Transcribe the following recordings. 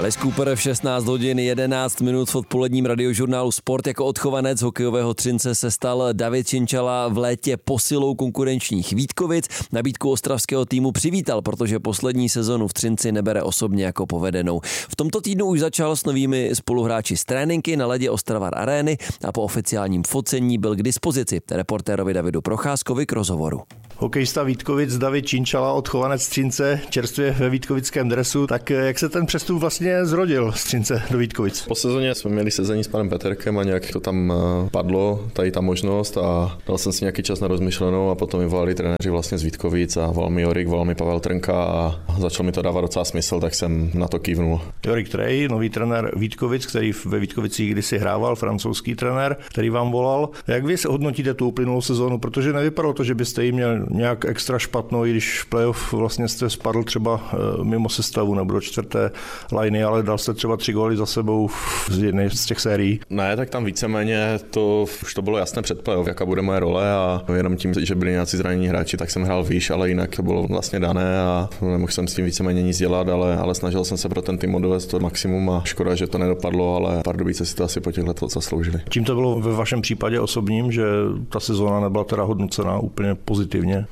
Alice Cooper v 16 hodin 11 minut v odpoledním radiožurnálu Sport. Jako odchovanec hokejového Třince se stal David Cieńciała v létě posilou konkurenčních Vítkovic. Nabídku ostravského týmu přivítal, protože poslední sezonu v Třinci nebere osobně jako povedenou. V tomto týdnu už začal s novými spoluhráči z tréninky na ledě Ostravar Arény a po oficiálním focení byl k dispozici reportérovi Davidu Procházkovi k rozhovoru. Hokejista Vítkovic David Cieńciała, odchovanec Třince, čerstvě ve vítkovickém dresu. Tak jak se ten přestup vlastně zrodil z Třince do Vítkovic? Po sezóně jsme měli sezení s panem Peterkem a nějak to tam padlo, tady ta možnost, a dal jsem si nějaký čas na rozmyšlenou a potom mi volali trenéři vlastně z Vítkovic a volal mi Jorik, volal mi Pavel Trnka a začal mi to dávat docela smysl, tak jsem na to kývnul. Jorik Trej, nový trenér Vítkovic, který ve Vítkovicích kdysi hrával, francouzský trenér, který vám volal. Jak vy hodnotíte tu uplynulou sezónu, protože nevypadalo to, že byste ji měl nějak extra špatnou, i když v playoff vlastně jste spadl třeba mimo sestavu nebo do čtvrté liny, ale dal jste třeba 3 góly za sebou z jedné z těch sérií. Ne, tak tam víceméně už to bylo jasné před playoff, jaká bude moje role, a jenom tím, že byli nějací zranění hráči, tak jsem hrál výš, ale jinak to bylo vlastně dané a nemohl jsem s tím víceméně nic dělat, ale snažil jsem se pro ten tým odvést to maximum a škoda, že to nedopadlo, ale Pardubice si to asi po těch letech zasloužili. Čím to bylo ve vašem případě osobním, že ta sezóna nebyla teda hodnocená úplně pozitivně?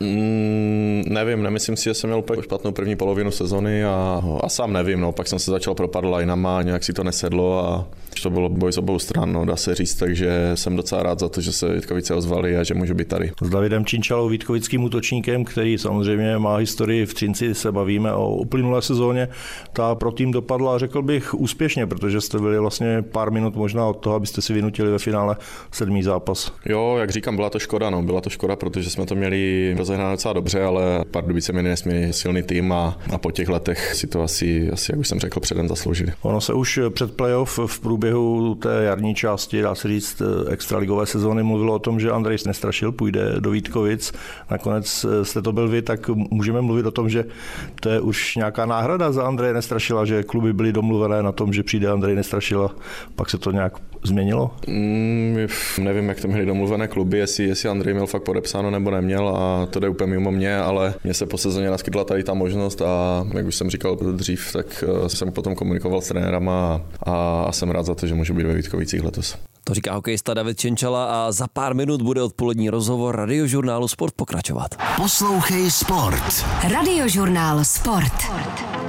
Nevím, nemyslím si, že jsem měl úplně špatnou první polovinu sezony a sám nevím, pak jsem se začal propadat lineama a nějak si to nesedlo a to bylo boj z obou stran, dá se říct, takže jsem docela rád za to, že se Vítkovice ozvali a že můžu být tady. S Davidem Cieńciałou, vítkovickým útočníkem, který samozřejmě má historii v Třinci, se bavíme o uplynulé sezóně. Ta pro tým dopadla, řekl bych, úspěšně, protože jste byli vlastně pár minut možná od toho, abyste si vynutili ve finále 7. zápas. Jo, jak říkám, byla to škoda, protože jsme to měli rozehráno docela dobře, ale Pardubice měli nesmírně silný tým a po těch letech si to asi, jak už jsem řekl, předem zasloužili. Ono se už před playoff v průběhu té jarní části, dá se říct, extraligové sezóny mluvilo o tom, že Andrej Nestrašil půjde do Vítkovic. Nakonec jste to byl vy, tak můžeme mluvit o tom, že to je už nějaká náhrada za Andreje Nestrašila, že kluby byly domluvené na tom, že přijde Andrej Nestrašil a pak se to nějak změnilo? Nevím, jak to měli domluvené kluby, jestli Andrej měl fakt podepsáno nebo neměl, a to jde úplně mimo mě, ale mně se po sezóně naskytla tady ta možnost a jak už jsem říkal dřív, tak jsem potom komunikoval s trenérama a jsem rád za to, že můžu být ve Vítkovicích letos. To říká hokejista David Cieńciała a za pár minut bude odpolední rozhovor radiožurnálu Sport pokračovat. Poslouchej Sport. Radiožurnál Sport.